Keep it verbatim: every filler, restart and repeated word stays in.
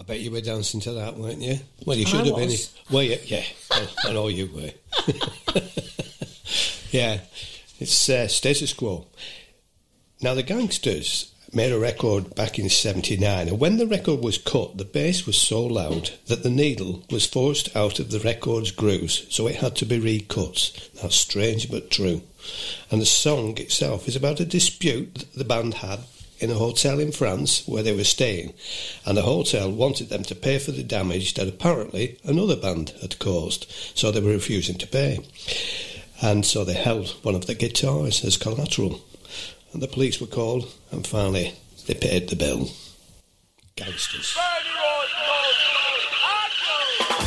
I bet you were dancing to that, weren't you? Well, you should I have been. was. Well, yeah, yeah. I, I know you were. Yeah, it's uh, status quo. Now, the Gangsters made a record back in seventy-nine, and when the record was cut, the bass was so loud that the needle was forced out of the record's grooves, so it had to be recut. That's strange but true. And the song itself is about a dispute that the band had in a hotel in France where they were staying, and the hotel wanted them to pay for the damage that apparently another band had caused, so they were refusing to pay. And so they held one of the guitars as collateral. And the police were called, and finally they paid the bill. Gangsters.